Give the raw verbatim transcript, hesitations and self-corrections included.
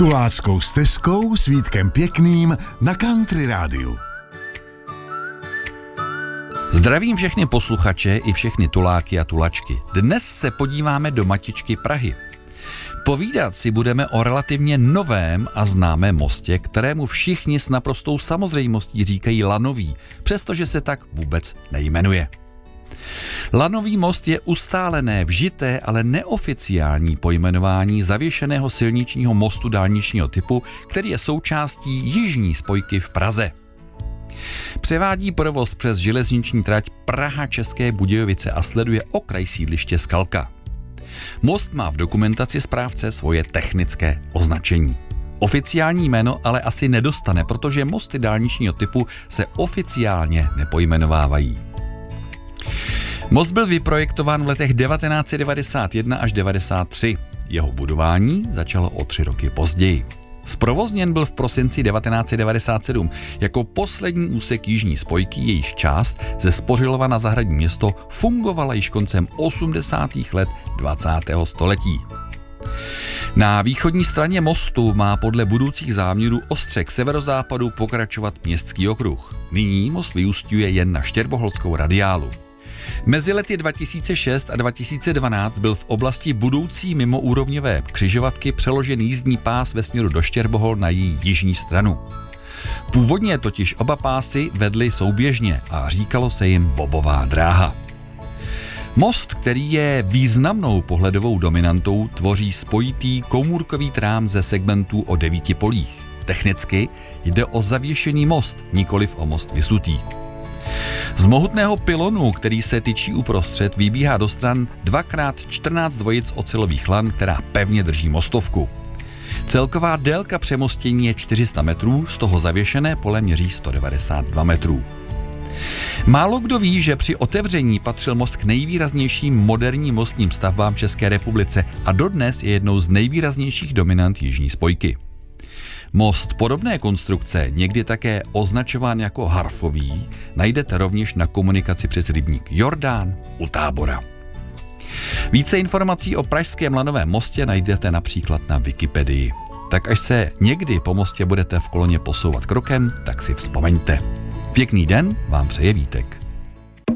Tuláckou stezkou s Vítkem Pěkným na Country Rádiu. Zdravím všechny posluchače i všechny tuláky a tulačky. Dnes se podíváme do matičky Prahy. Povídat si budeme o relativně novém a známém mostě, kterému všichni s naprostou samozřejmostí říkají lanový, přestože se tak vůbec nejmenuje. Lanový most je ustálené, vžité, ale neoficiální pojmenování zavěšeného silničního mostu dálničního typu, který je součástí jižní spojky v Praze. Převádí provoz přes železniční trať Praha-České Budějovice a sleduje okraj sídliště Skalka. Most má v dokumentaci správce svoje technické označení. Oficiální jméno ale asi nedostane, protože mosty dálničního typu se oficiálně nepojmenovávají. Most byl vyprojektován v letech devatenáct set devadesát jedna až devadesát tři. Jeho budování začalo o tři roky později. Zprovozněn byl v prosinci devatenáct set devadesát sedm jako poslední úsek jižní spojky, jejíž část ze Spořilova na Zahradní Město fungovala již koncem osmdesátých let dvacátého století. Na východní straně mostu má podle budoucích záměrů ostře k severozápadu pokračovat městský okruh. Nyní most vyúsťuje jen na Štěrboholskou radiálu. Mezi lety dva tisíce šest a dva tisíce dvanáct byl v oblasti budoucí mimoúrovňové křižovatky přeložen jízdní pás ve směru do Štěrbohol na její jižní stranu. Původně totiž oba pásy vedly souběžně a říkalo se jim bobová dráha. Most, který je významnou pohledovou dominantou, tvoří spojitý komůrkový trám ze segmentů o devíti polích. Technicky jde o zavěšený most, nikoliv o most vysutý. Z mohutného pylonu, který se tyčí uprostřed, vybíhá do stran dva krát čtrnáct dvojic ocelových lan, která pevně drží mostovku. Celková délka přemostění je čtyři sta metrů, z toho zavěšené pole měří sto devadesát dva metrů. Málo kdo ví, že při otevření patřil most k nejvýraznějším moderním mostním stavbám v České republice a dodnes je jednou z nejvýraznějších dominant jižní spojky. Most podobné konstrukce, někdy také označován jako harfový, najdete rovněž na komunikaci přes rybník Jordán u Tábora. Více informací o pražském lanovém mostě najdete například na Wikipedii. Tak až se někdy po mostě budete v koloně posouvat krokem, tak si vzpomeňte. Pěkný den vám přeje Vítek.